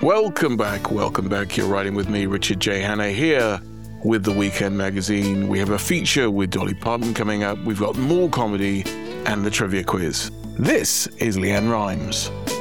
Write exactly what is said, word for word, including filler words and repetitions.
Welcome back, welcome back. You're riding with me, Richard J. Hanna, here with The Weekend Magazine. We have a feature with Dolly Parton coming up. We've got more comedy and the trivia quiz. This is Leanne Rimes.